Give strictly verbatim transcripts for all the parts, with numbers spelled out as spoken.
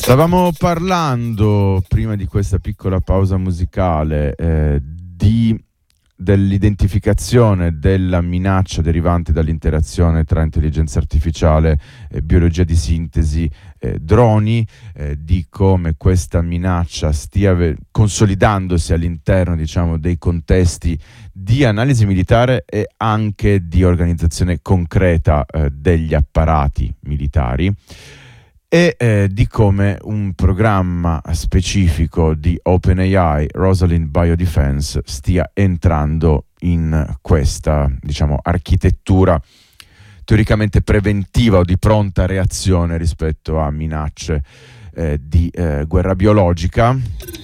Stavamo parlando prima di questa piccola pausa musicale eh, di, dell'identificazione della minaccia derivante dall'interazione tra intelligenza artificiale, eh, biologia di sintesi, eh, droni, eh, di come questa minaccia stia ve- consolidandosi all'interno, diciamo, dei contesti di analisi militare e anche di organizzazione concreta eh, degli apparati militari. E eh, di come un programma specifico di OpenAI, Rosalind Biodefense, stia entrando in questa, diciamo, architettura teoricamente preventiva o di pronta reazione rispetto a minacce eh, di eh, guerra biologica,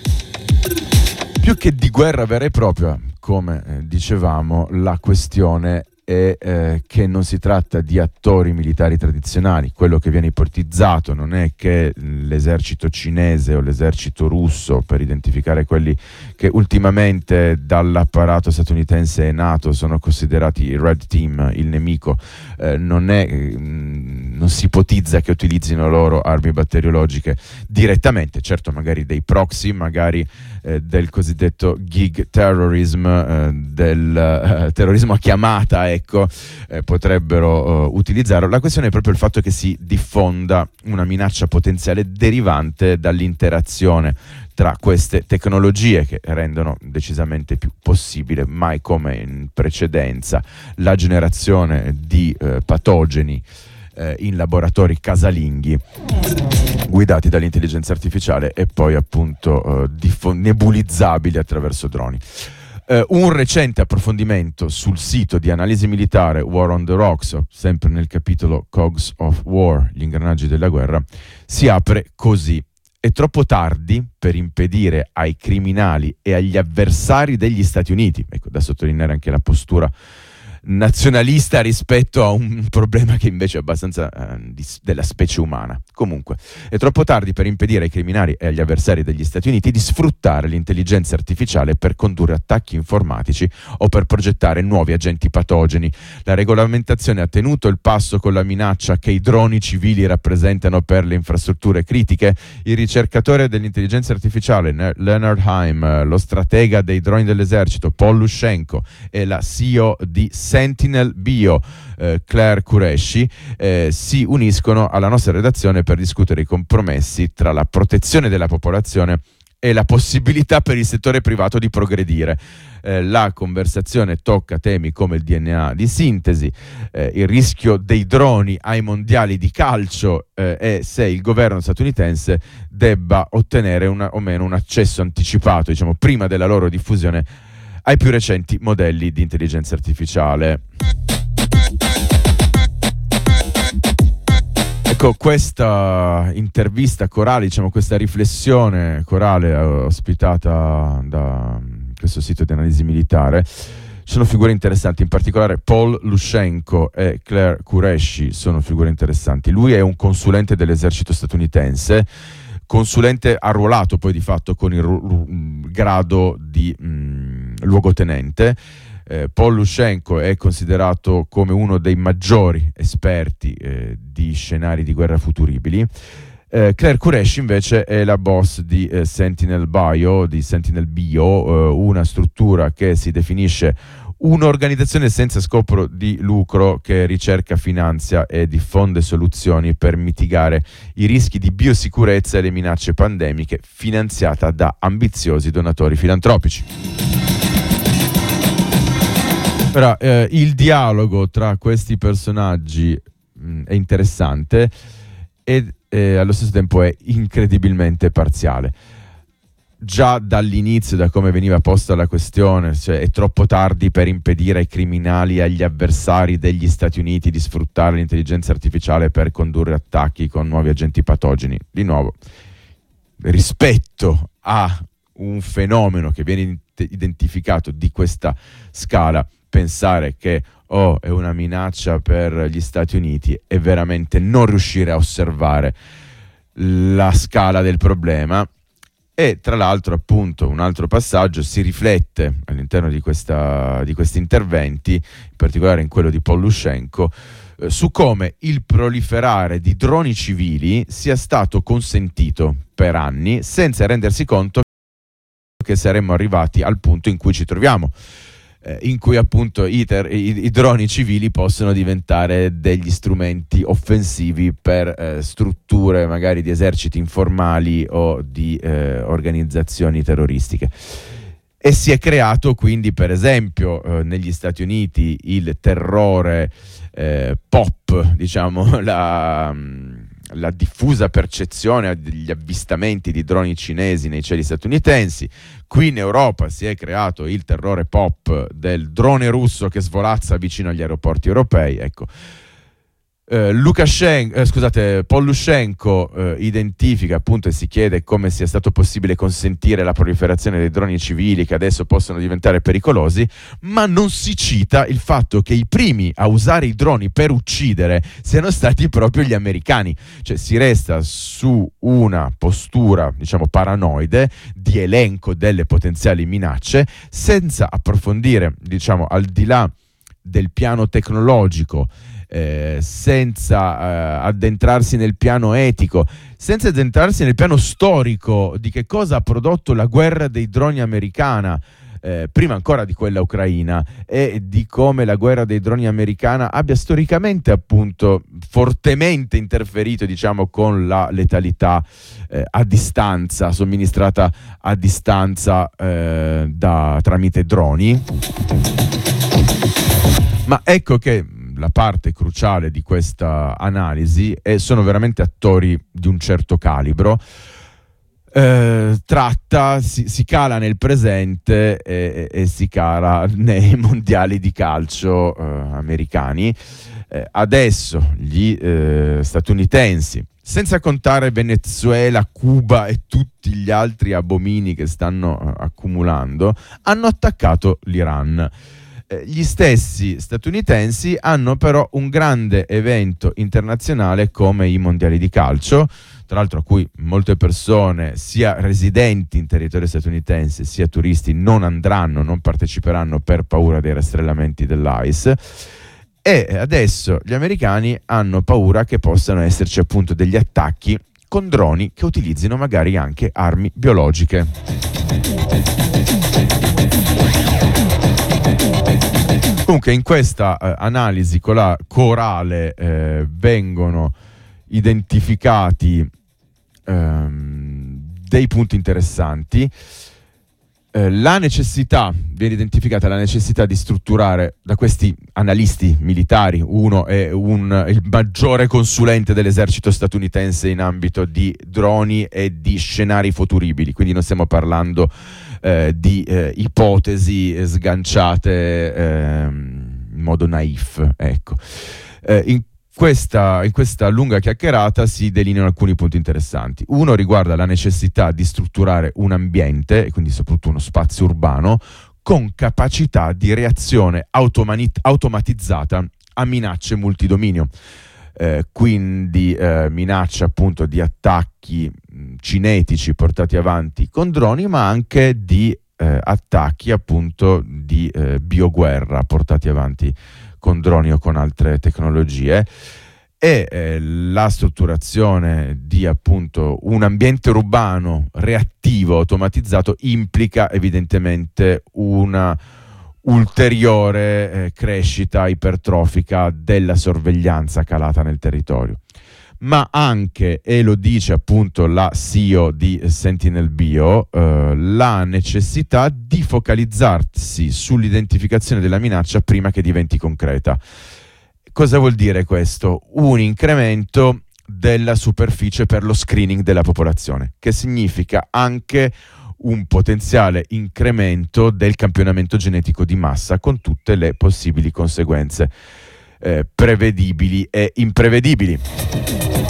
più che di guerra vera e propria. Come eh, dicevamo, la questione è eh, che non si tratta di attori militari tradizionali. Quello che viene ipotizzato non è che l'esercito cinese o l'esercito russo, per identificare quelli che ultimamente dall'apparato statunitense e NATO sono considerati il Red Team, il nemico, eh, non è mh, non si ipotizza che utilizzino loro armi batteriologiche direttamente. Certo, magari dei proxy, magari eh, del cosiddetto gig terrorism, eh, del eh, terrorismo a chiamata, ecco, eh, potrebbero uh, utilizzarlo. La questione è proprio il fatto che si diffonda una minaccia potenziale derivante dall'interazione tra queste tecnologie, che rendono decisamente più possibile, mai come in precedenza, la generazione di eh, patogeni eh, in laboratori casalinghi guidati dall'intelligenza artificiale e poi appunto eh, diffon- nebulizzabili attraverso droni. Uh, un recente approfondimento sul sito di analisi militare War on the Rocks, sempre nel capitolo Cogs of War, gli ingranaggi della guerra, si apre così: è troppo tardi per impedire ai criminali e agli avversari degli Stati Uniti, ecco, da sottolineare anche la postura nazionalista rispetto a un problema che invece è abbastanza eh, di, della specie umana. Comunque, è troppo tardi per impedire ai criminali e agli avversari degli Stati Uniti di sfruttare l'intelligenza artificiale per condurre attacchi informatici o per progettare nuovi agenti patogeni. La regolamentazione ha tenuto il passo con la minaccia che i droni civili rappresentano per le infrastrutture critiche. Il ricercatore dell'intelligenza artificiale Leonard Haim, lo stratega dei droni dell'esercito Paul Lushenko e la C E O di Sentinel Bio, eh, Claire Qureshi, eh, si uniscono alla nostra redazione per discutere i compromessi tra la protezione della popolazione e la possibilità per il settore privato di progredire. Eh, la conversazione tocca temi come il D N A di sintesi, eh, il rischio dei droni ai mondiali di calcio eh, e se il governo statunitense debba ottenere una, o meno un accesso anticipato, diciamo, prima della loro diffusione ai più recenti modelli di intelligenza artificiale. Ecco, questa intervista corale, diciamo, questa riflessione corale ospitata da questo sito di analisi militare, ci sono figure interessanti, in particolare Paul Lushenko e Claire Qureshi sono figure interessanti. Lui è un consulente dell'esercito statunitense, consulente arruolato poi di fatto con il ru- ru- grado di mh, luogotenente. Eh, Paul Lushenko è considerato come uno dei maggiori esperti eh, di scenari di guerra futuribili. Eh, Claire Qureshi invece è la boss di eh, Sentinel Bio, di Sentinel Bio, eh, una struttura che si definisce un'organizzazione senza scopo di lucro che ricerca, finanzia e diffonde soluzioni per mitigare i rischi di biosicurezza e le minacce pandemiche, finanziata da ambiziosi donatori filantropici. Però eh, il dialogo tra questi personaggi mh, è interessante e eh, allo stesso tempo è incredibilmente parziale. Già dall'inizio, da come veniva posta la questione, cioè è troppo tardi per impedire ai criminali e agli avversari degli Stati Uniti di sfruttare l'intelligenza artificiale per condurre attacchi con nuovi agenti patogeni. Di nuovo, rispetto a un fenomeno che viene identificato di questa scala, pensare che oh, è una minaccia per gli Stati Uniti è veramente non riuscire a osservare la scala del problema. E tra l'altro, appunto, un altro passaggio si riflette all'interno di, questa, di questi interventi, in particolare in quello di Paul Lushenko, eh, su come il proliferare di droni civili sia stato consentito per anni senza rendersi conto che saremmo arrivati al punto in cui ci troviamo, eh, in cui appunto i, ter- i-, i droni civili possono diventare degli strumenti offensivi per eh, strutture magari di eserciti informali o di eh, organizzazioni terroristiche. E si è creato quindi, per esempio, eh, negli Stati Uniti il terrore eh, pop, diciamo, la, la diffusa percezione degli avvistamenti di droni cinesi nei cieli statunitensi. Qui in Europa si è creato il terrore pop del drone russo che svolazza vicino agli aeroporti europei. Ecco. Uh, Lukashenko, eh, scusate, Polushenko eh, identifica appunto e si chiede come sia stato possibile consentire la proliferazione dei droni civili che adesso possono diventare pericolosi, ma non si cita il fatto che i primi a usare i droni per uccidere siano stati proprio gli americani. Cioè si resta su una postura, diciamo, paranoide di elenco delle potenziali minacce, senza approfondire, diciamo, al di là del piano tecnologico, Eh, senza eh, addentrarsi nel piano etico, senza addentrarsi nel piano storico di che cosa ha prodotto la guerra dei droni americana, eh, prima ancora di quella ucraina, e di come la guerra dei droni americana abbia storicamente appunto fortemente interferito, diciamo, con la letalità eh, a distanza, somministrata a distanza eh, da, tramite droni. Ma ecco che la parte cruciale di questa analisi, e sono veramente attori di un certo calibro, eh, tratta, si, si cala nel presente e, e si cala nei mondiali di calcio eh, americani. Eh, adesso gli eh, statunitensi, senza contare Venezuela, Cuba e tutti gli altri abomini che stanno eh, accumulando, hanno attaccato l'Iran. Gli stessi statunitensi hanno però un grande evento internazionale come i mondiali di calcio, tra l'altro a cui molte persone, sia residenti in territorio statunitense sia turisti, non andranno, non parteciperanno per paura dei rastrellamenti dell'I C E. E adesso gli americani hanno paura che possano esserci appunto degli attacchi con droni che utilizzino magari anche armi biologiche. Comunque in questa eh, analisi cola- corale eh, vengono identificati ehm, dei punti interessanti. Eh, la necessità, viene identificata la necessità di strutturare, da questi analisti militari, uno è un, il maggiore consulente dell'esercito statunitense in ambito di droni e di scenari futuribili, quindi non stiamo parlando eh, di eh, ipotesi sganciate eh, in modo naif, ecco. Eh, in Questa, in questa lunga chiacchierata si delineano alcuni punti interessanti. Uno riguarda la necessità di strutturare un ambiente, e quindi soprattutto uno spazio urbano, con capacità di reazione automani- automatizzata a minacce multidominio. Eh, quindi eh, minacce appunto di attacchi mh, cinetici portati avanti con droni, ma anche di eh, attacchi appunto di eh, bioguerra portati avanti con droni o con altre tecnologie. E eh, la strutturazione di appunto un ambiente urbano reattivo, automatizzato, implica evidentemente una ulteriore eh, crescita ipertrofica della sorveglianza calata nel territorio. Ma anche, e lo dice appunto la C E O di Sentinel Bio, eh, la necessità di focalizzarsi sull'identificazione della minaccia prima che diventi concreta. Cosa vuol dire questo? Un incremento della superficie per lo screening della popolazione, che significa anche un potenziale incremento del campionamento genetico di massa, con tutte le possibili conseguenze eh, prevedibili e imprevedibili.